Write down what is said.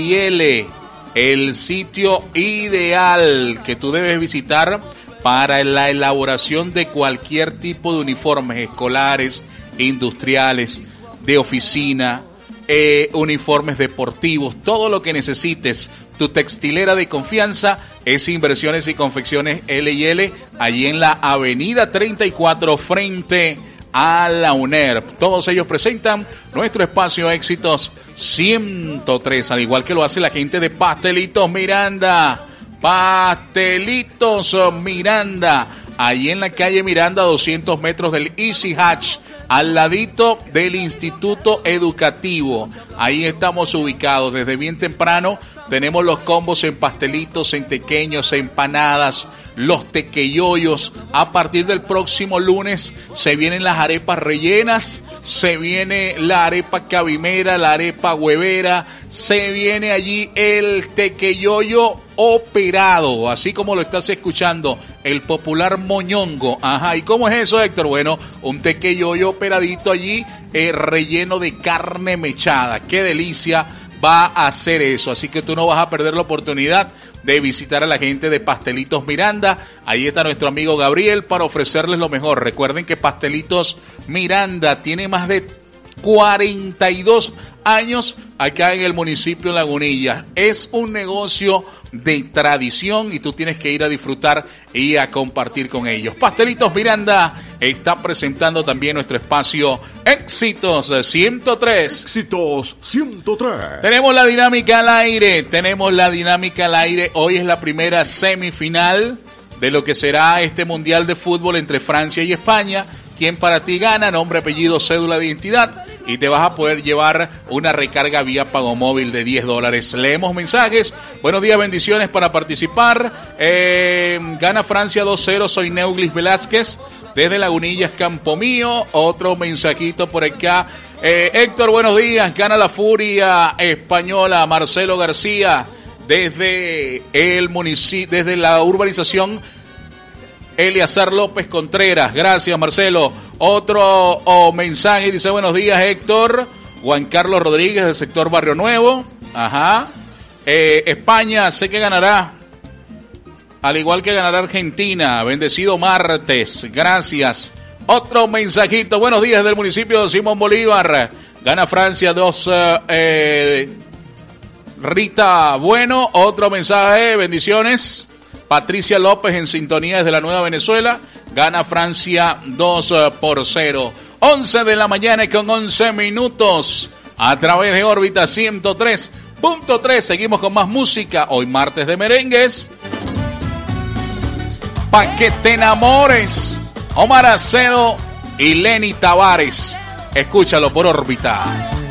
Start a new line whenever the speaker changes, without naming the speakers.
L&L, el sitio ideal que tú debes visitar para la elaboración de cualquier tipo de uniformes escolares, industriales, de oficina, uniformes deportivos, todo lo que necesites. Tu textilera de confianza es Inversiones y Confecciones L&L, allí en la avenida 34 frente a la UNER. Todos ellos presentan nuestro espacio Éxitos 103, al igual que lo hace la gente de Pastelitos Miranda. Pastelitos Miranda, ahí en la calle Miranda, 200 metros del Easy Hatch, al ladito del Instituto Educativo. Ahí estamos ubicados desde bien temprano. Tenemos los combos en pastelitos, en tequeños, empanadas, los tequeyoyos. A partir del próximo lunes se vienen las arepas rellenas, se viene la arepa cabimera, la arepa huevera, se viene allí el tequeyoyo operado, así como lo estás escuchando, el popular moñongo. Ajá, ¿y cómo es eso, Héctor? Bueno, un tequeyoyo operadito allí, relleno de carne mechada. ¡Qué delicia va a hacer eso! Así que tú no vas a perder la oportunidad de visitar a la gente de Pastelitos Miranda. Ahí está nuestro amigo Gabriel para ofrecerles lo mejor. Recuerden que Pastelitos Miranda tiene más de 42 años acá en el municipio de Lagunilla. Es un negocio de tradición y tú tienes que ir a disfrutar y a compartir con ellos. Pastelitos Miranda está presentando también nuestro espacio Éxitos 103.
Éxitos 103.
Tenemos la dinámica al aire, Hoy es la primera semifinal de lo que será este Mundial de Fútbol entre Francia y España. ¿Quién para ti gana? Nombre, apellido, cédula de identidad. Y te vas a poder llevar una recarga vía pago móvil de $10. Leemos mensajes. Buenos días, bendiciones para participar. Gana Francia 2-0. Soy Neuglis Velázquez desde Lagunillas, Campo Mío. Otro mensajito por acá. Héctor, buenos días. Gana la Furia Española. Marcelo García desde el municipio, desde la urbanización Eleazar López Contreras. Gracias, Marcelo. Otro mensaje dice: buenos días, Héctor. Juan Carlos Rodríguez del sector Barrio Nuevo. Ajá. España sé que ganará, al igual que ganará Argentina. Bendecido martes. Gracias. Otro mensajito. Buenos días del municipio de Simón Bolívar. Gana Francia 2. Rita Bueno. Otro mensaje. Bendiciones. Patricia López en sintonía desde la Nueva Venezuela. Gana Francia 2-0. 11 de la mañana y con 11 minutos. A través de órbita 103.3. Seguimos con más música. Hoy martes de merengues. Pa' que te enamores. Omar Acedo y Lenny Tavares. Escúchalo por órbita.